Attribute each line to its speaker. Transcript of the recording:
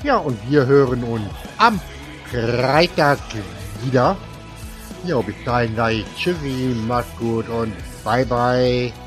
Speaker 1: Ja, und wir hören uns am Freitag wieder. Ja, bis dahin sage ich Tschüssi, macht's gut und bye bye.